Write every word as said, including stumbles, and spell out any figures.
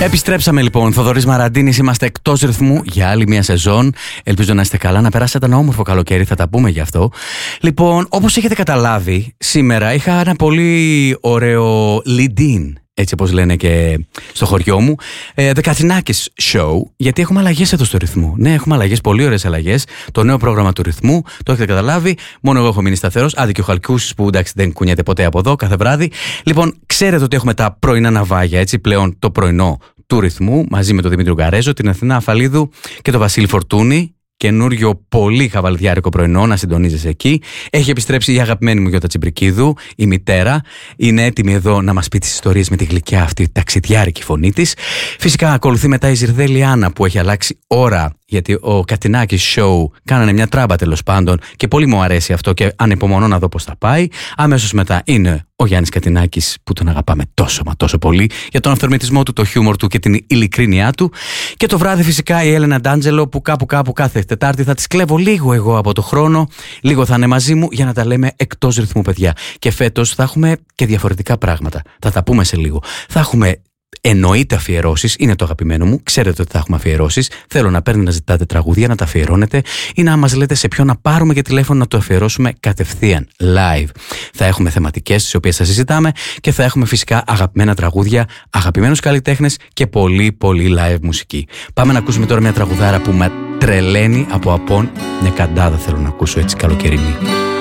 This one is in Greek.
Επιστρέψαμε λοιπόν. Θοδωρής Μαραντίνης, είμαστε εκτός ρυθμού για άλλη μια σεζόν. Ελπίζω να είστε καλά, να περάσετε ένα όμορφο καλοκαίρι, θα τα πούμε γι' αυτό. Λοιπόν, όπως έχετε καταλάβει, σήμερα είχα ένα πολύ ωραίο lead-in, έτσι όπως λένε και στο χωριό μου, ε, The Κατσινάκης Show, γιατί έχουμε αλλαγές εδώ στο ρυθμό. Ναι, έχουμε αλλαγές, πολύ ωραίες αλλαγές. Το νέο πρόγραμμα του ρυθμού, το έχετε καταλάβει. Μόνο εγώ έχω μείνει σταθερός. Άντε και ο Χαλκιούσης που εντάξει δεν κουνιέται ποτέ από εδώ, κάθε βράδυ. Λοιπόν, ξέρετε ότι έχουμε τα πρωινά ναυάγια, έτσι πλέον το πρωινό του ρυθμού, μαζί με τον Δημήτρη Γκαρέζο, την Αθηνά Αφαλίδου και τον Βασίλη Φορτούνη. Καινούριο πολύ χαβαλδιάρικο πρωινό, να συντονίζεσαι εκεί. Έχει επιστρέψει η αγαπημένη μου Γιώτα Τσιμπρικίδου, η μητέρα. Είναι έτοιμη εδώ να μας πει τις ιστορίες με τη γλυκιά αυτή ταξιδιάρικη φωνή της. Φυσικά ακολουθεί μετά η Ζυρδέλη Άννα που έχει αλλάξει ώρα, γιατί ο Κατσινάκης Show κάνανε μια τράμπα τέλος πάντων και πολύ μου αρέσει αυτό και ανυπομονώ να δω πώς θα πάει. Αμέσως μετά είναι ο Γιάννης Κατσινάκης που τον αγαπάμε τόσο μα τόσο πολύ για τον αυθορμητισμό του, το χιούμορ του και την ειλικρίνειά του. Και το βράδυ φυσικά η Έλενα Ντάντζελο που κάπου κάπου κάθε Τετάρτη θα τις κλέβω λίγο εγώ από το χρόνο, λίγο θα είναι μαζί μου για να τα λέμε εκτός ρυθμού, παιδιά. Και φέτος θα έχουμε και διαφορετικά πράγματα. Θα τα πούμε σε λίγο. Θα έχουμε εννοείται αφιερώσεις, είναι το αγαπημένο μου. Ξέρετε ότι θα έχουμε αφιερώσεις. Θέλω να παίρνετε να ζητάτε τραγούδια, να τα αφιερώνετε ή να μας λέτε σε ποιον να πάρουμε για τηλέφωνο να το αφιερώσουμε κατευθείαν, live. Θα έχουμε θεματικές τις οποίες θα συζητάμε και θα έχουμε φυσικά αγαπημένα τραγούδια, αγαπημένους καλλιτέχνες και πολύ πολύ live μουσική. Πάμε να ακούσουμε τώρα μια τραγουδάρα που με τρελαίνει από απόν. Μια καντάδα θέλω να ακούσω έτσι καλοκαιρινή.